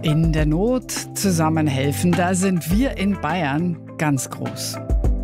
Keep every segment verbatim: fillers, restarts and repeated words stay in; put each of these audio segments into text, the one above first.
In der Not zusammenhelfen, da sind wir in Bayern ganz groß.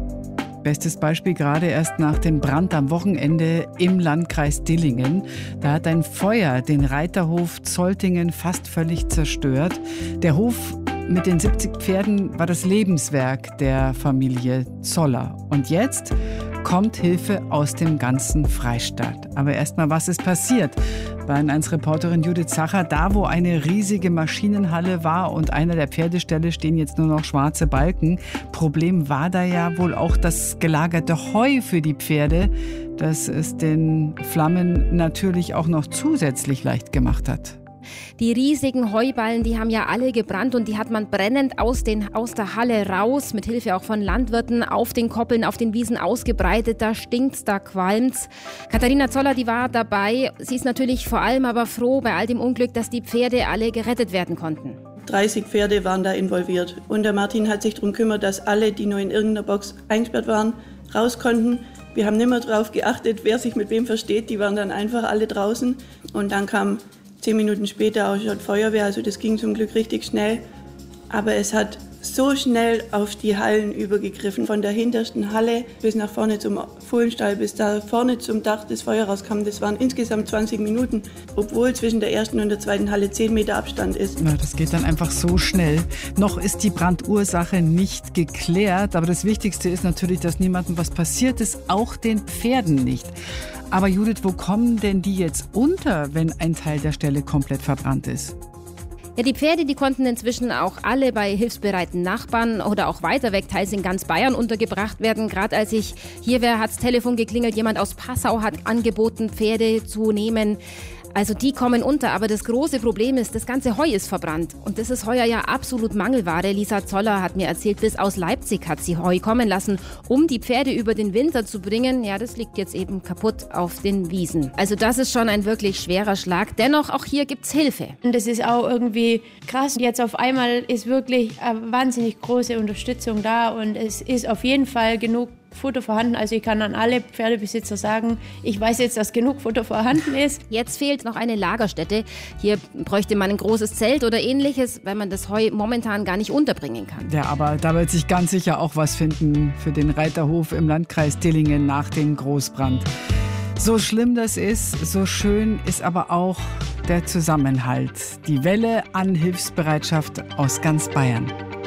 Bestes Beispiel gerade erst nach dem Brand am Wochenende im Landkreis Dillingen. Da hat ein Feuer den Reiterhof Zoltingen fast völlig zerstört. Der Hof mit den siebzig Pferden war das Lebenswerk der Familie Zoller. Und jetzt kommt Hilfe aus dem ganzen Freistaat. Aber erstmal, was ist passiert? Bayern eins Reporterin Judith Zacher, da wo eine riesige Maschinenhalle war und einer der Pferdeställe stehen jetzt nur noch schwarze Balken. Problem war da ja wohl auch das gelagerte Heu für die Pferde, das es den Flammen natürlich auch noch zusätzlich leicht gemacht hat. Die riesigen Heuballen, die haben ja alle gebrannt und die hat man brennend aus, den, aus der Halle raus, mit Hilfe auch von Landwirten, auf den Koppeln, auf den Wiesen ausgebreitet. Da stinkt's, da qualmt's. Katharina Zoller, die war dabei. Sie ist natürlich vor allem aber froh bei all dem Unglück, dass die Pferde alle gerettet werden konnten. dreißig Pferde waren da involviert. Und der Martin hat sich darum gekümmert, dass alle, die nur in irgendeiner Box eingesperrt waren, raus konnten. Wir haben nicht mehr darauf geachtet, wer sich mit wem versteht. Die waren dann einfach alle draußen. Und dann kam Zehn Minuten später auch schon Feuerwehr, also das ging zum Glück richtig schnell. Aber es hat so schnell auf die Hallen übergegriffen. Von der hintersten Halle bis nach vorne zum Fohlenstall, bis da vorne zum Dach das Feuer rauskam. Das waren insgesamt zwanzig Minuten, obwohl zwischen der ersten und der zweiten Halle zehn Meter Abstand ist. Ja, das geht dann einfach so schnell. Noch ist die Brandursache nicht geklärt. Aber das Wichtigste ist natürlich, dass niemandem was passiert ist, auch den Pferden nicht. Aber Judith, wo kommen denn die jetzt unter, wenn ein Teil der Stelle komplett verbrannt ist? Ja, die Pferde, die konnten inzwischen auch alle bei hilfsbereiten Nachbarn oder auch weiter weg, teils in ganz Bayern, untergebracht werden. Gerade als ich hier wäre, hat's Telefon geklingelt. Jemand aus Passau hat angeboten, Pferde zu nehmen. Also die kommen unter, aber das große Problem ist, das ganze Heu ist verbrannt. Und das ist heuer ja absolut Mangelware. Lisa Zoller hat mir erzählt, bis aus Leipzig hat sie Heu kommen lassen, um die Pferde über den Winter zu bringen. Ja, das liegt jetzt eben kaputt auf den Wiesen. Also das ist schon ein wirklich schwerer Schlag. Dennoch, auch hier gibt's Hilfe. Und das ist auch irgendwie krass. Jetzt auf einmal ist wirklich eine wahnsinnig große Unterstützung da und es ist auf jeden Fall genug Futter vorhanden. Also ich kann an alle Pferdebesitzer sagen, ich weiß jetzt, dass genug Futter vorhanden ist. Jetzt fehlt noch eine Lagerstätte. Hier bräuchte man ein großes Zelt oder ähnliches, weil man das Heu momentan gar nicht unterbringen kann. Ja, aber da wird sich ganz sicher auch was finden für den Reiterhof im Landkreis Dillingen nach dem Großbrand. So schlimm das ist, so schön ist aber auch der Zusammenhalt. Die Welle an Hilfsbereitschaft aus ganz Bayern.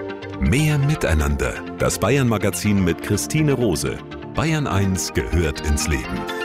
Mehr Miteinander. Das Bayern-Magazin mit Christine Rose. Bayern eins gehört ins Leben.